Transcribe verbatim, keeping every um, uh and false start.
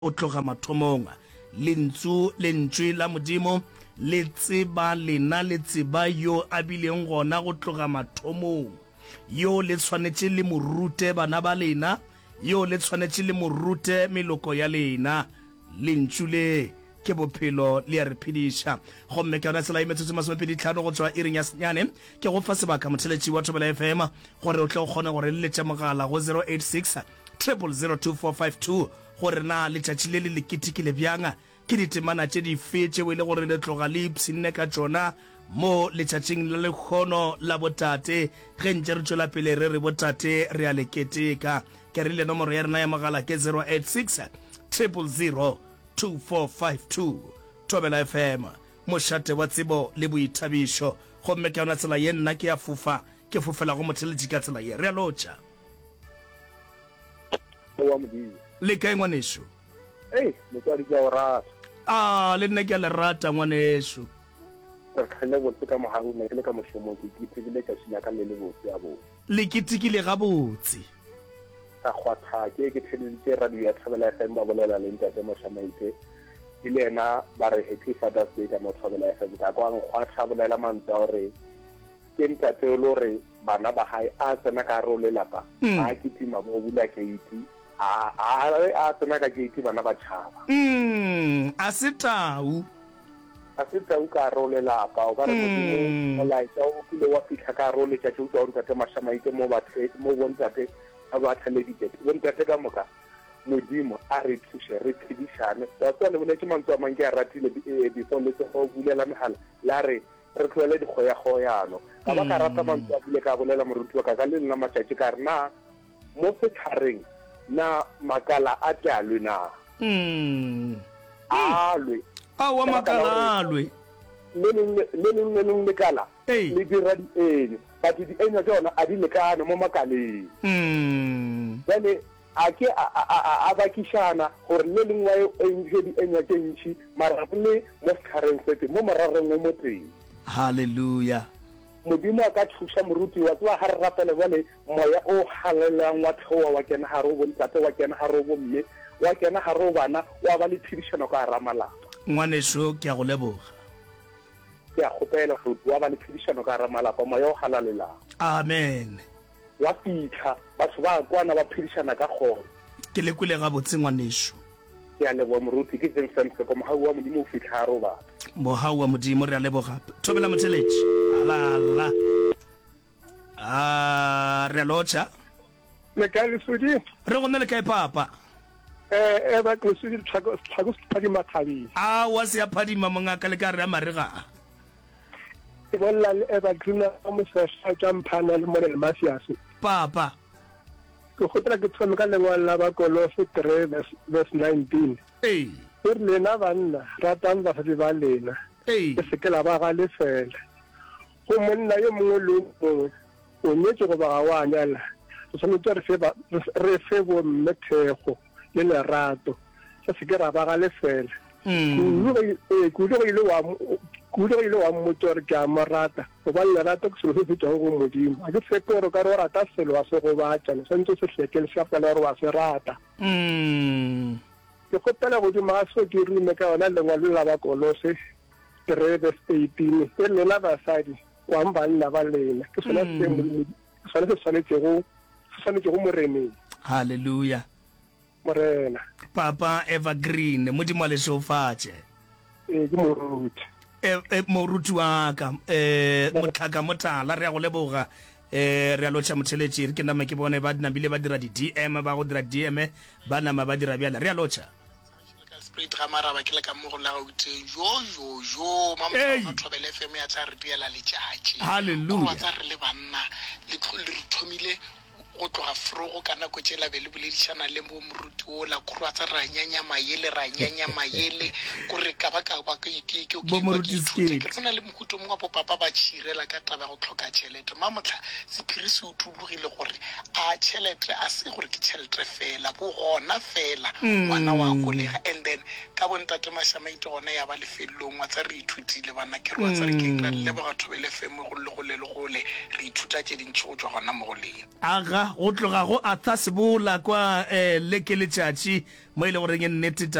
o tloga mathomong lentsu lentswe la modimo le tseba lena le tseba yo a bileng gona go tloga mathomong, yo le tshwanetse le morute bana ba lena, yo le tshwanetse le morute meloko ya lena. Lentsu le ke bophelo le ya re phediša gomme ke yona tsela e metsotso masomepedi tlhano go tswa iring ya senyane ke go fa sebaka motheletši wa Thobela F M gore o tle o kgone gore le letša mogala go zero eight six triple zero two four five two gore na letšatši le le lekete ke le bjanga ke ditemana tše di fe tšeo e le gore le tloga le ipshinne ka tšona mo letšatšing la lekgono la botate ge ntše re tšwela pele re re botate re a leketeka ke rile nomoro ya rena ya mogala ke zero eight six triple zero two four five two. Thobela F M mošate wa tsebo le boithabišo gomme ke yona tsela ye nna ke ya fofa ke fofela go motheletši ka tsela ye re a lotša le kae ngwanešo. Hey, motswadi ke a o rata. Ah, le nna ke a le rata ngwanešo. Re khale botse ka moharuna ke le ka mošomo ke ipile ka senya ka le le botse ya bo. Le kitikile ga botse. Ka khwatha ke ke tsheditse radio ya Thobela F M ba bolela le ntate moshamaite. Ile ena ba re happy Father's Day ka mo Thobela F M ka kwa ngkhwatha bolela mantsa hore ke ntate o lore bana ba hae a tsena ka ro le lapa a kitima bo bula keiti a a a tsena ka keiti bana ba tshaba. Mm, a se tau. A se tau ka ro le lapa o ka re mo la tsa o kile wa fitla ka ro le tsa tšo tswa ntate moshamaite mo batho mo bontate a ba thaleditse bontate ka moka modimo a re thushe re phedishane tsa tswa le bone ke mantso a mang ke a ratile before le go bulela mehala la re re tlwele di khoya khoyano ka ba ka rata mantso a bule ka bolela moruti wa ka ka le nna matšatši ka re na mo sethareng na makala a tlalwe na mm alwe a wa makala alwe le le le le le kala le dira di ene ba di ene tsona a di lekana mo makaleng mm bene a ke a ba kishana gore le lengwa e nje di enya tše ntši mara le mo sethareng sete mo marareng mo motseng. Hallelujah. Modimo a ka thuša moruti wa tswa ha re rapele bone moya o halelang wa theoa wa kena hare go ntate wa kena hare go mme wa kena hare go bana wa ba le phedišano ka hara malapa. Ngwanešo ke a go leboga. Ke a kgopela go wa ba le phedišano ka hara malapa moya o halalelang. Amen. Wa fitlha batho ba kwana ba phedišana ka kgoro. Ke le kule ga botse ngwanešo. Ke a leboga moruti ke tseng sense ko mohau wa modimo o fitlha hare ba. Mohau wa modimo re a leboga. Thobela motheletši. Alala. Ah, re a lotša. Le kae le sudi? Re gona le kae papa? Eh, e ba ke sudi tlhago tlhago phadima khabile. Ah, wa se ya phadima mongaka le ka re a marega. Ke bolla le e ba grina mo se sa tsamphana le model masiase. Papa. Ke gotla ke tsome ka lengwalo la ba Kolose three verse nineteen. Eh. Re lena banna ratang ba fadi ba lena. Eh. Se ke la ba ga le fela. Go monna yo mongwe le mongwe o nyetse go ba wa nyala. Se tshwanetse re fe ba re fe bo mmethego le lerato. Se ke ra ba ga le fela. Mm. Ku le ile wa ku le ile wa motor ke a morata go ba lerato ke selo se se tswa go modimo a ke fepero ka re rata selo wa se go batla se ntse se hlekele se fa le re wa se rata. Mm. Ke gopela go di maso ke rime ka ona lengwalo la ba Kolose three verse eighteen ke lela basadi wa mbanna ba lena ke sona se mo sona se tshwanetse go tshwanetse go moremeng. Hallelujah. Morena Papa Evergreen modimo le sofatše. e ke moruti e e moruti wa ka eh motlhaka motala re a go leboga eh re a lotša motheletši ke nna ke bone ba dinabile ba dira di D M ba go dira D M ba nama ba dira bjala re a lotša spirit ga maraba ke le ka mo go la go tse jo jo jo mama ga Thobela F M ya tsa re diela le tšatši. Hallelujah. Go tsa re le banna le tlhole re thomile go tloga frogo kana go tšela be le boledišana le mo moruti o la go tsa ra nyanya maele ra nyanya maele gore ka ba ka ba ke ke ke ke tsena le mohuto mo go papa ba tšhirela ka taba go tlhoka tšhelete mamotla sephiri se utlugile gore a tšhelete a se gore ke tšhelete fela bo gona fela ngwana wa go le and then ka bontate Mashamaite gona ya ba lefelong wa tsa re ithutile bana ke re wa tsa re ke tla le ba thobele feme go le go le gole re ithuta tse dintšho go tswa gona mo go leng aga go tloga go Arthur Sebola kwa eh, le ke letšatši mo ile gore ke nnete